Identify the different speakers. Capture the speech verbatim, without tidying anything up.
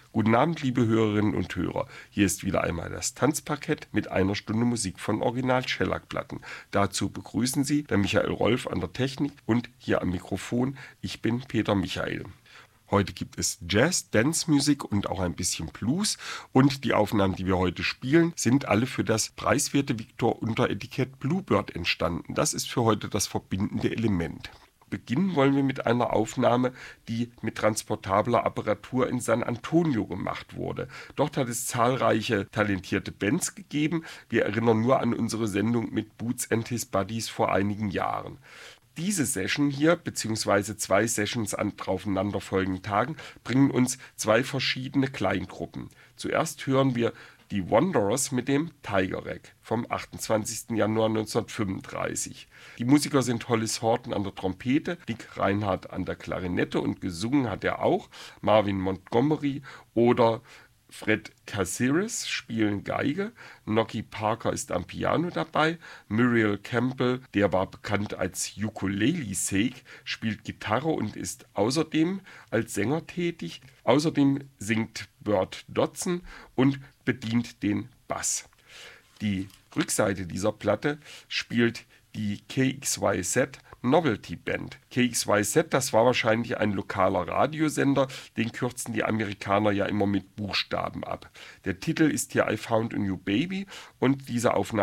Speaker 1: Guten Abend, liebe Hörerinnen und Hörer. Hier ist wieder einmal das Tanzparkett mit einer Stunde Musik von Original Schellackplatten. Dazu begrüßen Sie der Michael Rolf an der Technik und hier am Mikrofon. Ich bin Peter Michael. Heute gibt es Jazz, Dance-Musik und auch ein bisschen Blues. Und die Aufnahmen, die wir heute spielen, sind alle für das preiswerte Victor-Unteretikett Bluebird entstanden. Das ist für heute das verbindende Element. Beginnen wollen wir mit einer Aufnahme, die mit transportabler Apparatur in San Antonio gemacht wurde. Dort hat es zahlreiche talentierte Bands gegeben. Wir erinnern nur an unsere Sendung mit Boots and His Buddies vor einigen Jahren. Diese Session hier, beziehungsweise zwei Sessions an aufeinanderfolgenden Tagen, bringen uns zwei verschiedene Kleingruppen. Zuerst hören wir die Wanderers mit dem Tiger Rag vom achtundzwanzigsten Januar neunzehnhundertfünfunddreißig. Die Musiker sind Hollis Horton an der Trompete, Dick Reinhardt an der Klarinette und gesungen hat er auch. Marvin Montgomery oder Fred Caceres spielen Geige, Nocky Parker ist am Piano dabei, Muriel Campbell, der war bekannt als Ukulele-Sake, spielt Gitarre und ist außerdem als Sänger tätig. Außerdem singt Bert Dodson und bedient den Bass. Die Rückseite dieser Platte spielt die K X Y Z Novelty Band. K X Y Z, das war wahrscheinlich ein lokaler Radiosender, den kürzen die Amerikaner ja immer mit Buchstaben ab. Der Titel ist hier I Found a New Baby und diese Aufnahme